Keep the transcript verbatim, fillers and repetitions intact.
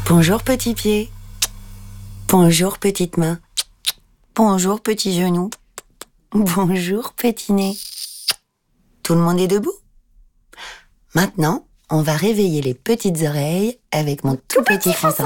Bonjour petit pied. Bonjour petite main. Bonjour petit genou. Bonjour petit nez. Tout le monde est debout? Maintenant, on va réveiller les petites oreilles avec mon tout petit France Inter.